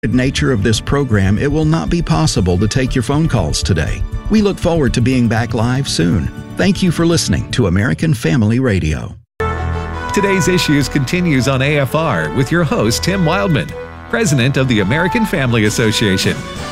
nature of this program, it will not be possible to take your phone calls today. We look forward to being back live soon. Thank you for listening to American Family Radio. Today's Issues continues on AFR with your host, Tim Wildman, president of the American Family Association.